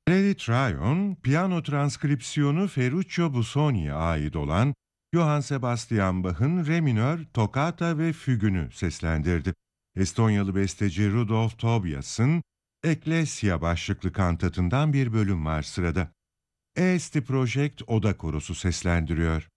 Lady Tryon, piyano transkripsiyonu Ferruccio Busoni'ye ait olan Johann Sebastian Bach'ın Re minör, Toccata ve Fügünü seslendirdi. Estonyalı besteci Rudolf Tobias'ın Ecclesia başlıklı kantatından bir bölüm var sırada. Eesti Project Oda Korosu seslendiriyor.